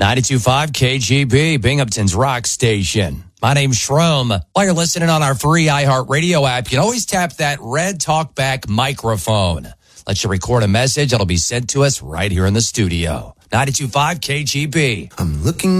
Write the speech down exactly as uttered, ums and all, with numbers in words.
ninety-two point five K G B, Binghamton's rock station. My name's Shroom. While you're listening on our free iHeartRadio app, you can always tap that red talkback microphone. Let you record a message. It'll be sent to us right here in the studio. ninety-two point five K G B. I'm looking